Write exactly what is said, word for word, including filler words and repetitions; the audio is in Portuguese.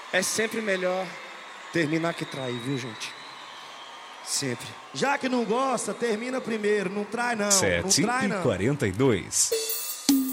É sempre melhor terminar que trair, viu, gente? Sempre. Já que não gosta, termina primeiro. Não trai, não. Não sete trai, e não. quarenta e dois.